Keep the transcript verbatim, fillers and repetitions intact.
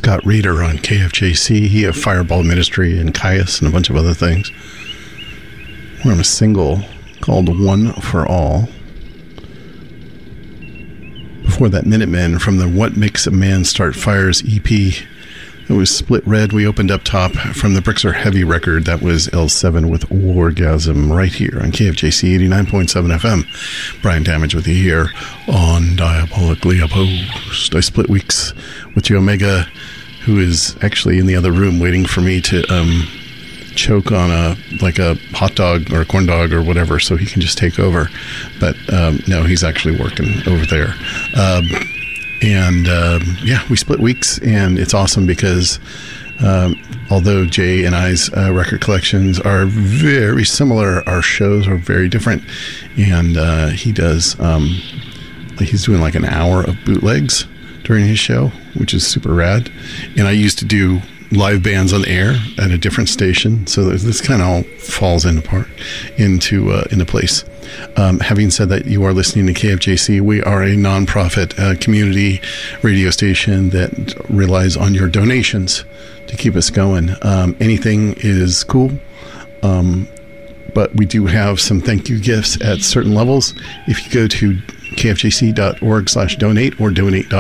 Scott Reeder on K F J C. He had Fireball Ministry and Caius and a bunch of other things. We're on a single called One for All. Before that, Minutemen from the What Makes a Man Start Fires E P. It was Split Red. We opened up top from the Bricks Are Heavy record. That was L seven with Orgasm right here on K F J C eighty-nine point seven F M. Brian Damage with you here on Diabolically Opposed. I split weeks with the Omega, who is actually in the other room waiting for me to um, choke on a like a hot dog or a corn dog or whatever so he can just take over. But um, no, he's actually working over there. Um, And, um, yeah, we split weeks, and it's awesome because um, although Jay and I's uh, record collections are very similar, our shows are very different. And uh, he does, um, he's doing like an hour of bootlegs during his show, which is super rad. And I used to do live bands on the air at a different station. So this kind of all falls into part, into, uh, into place. Um, having said that, you are listening to K F J C. We are a nonprofit uh, community radio station that relies on your donations to keep us going. Um, anything is cool, um, but we do have some thank you gifts at certain levels. If you go to kfjc dot org slash donate or donate dot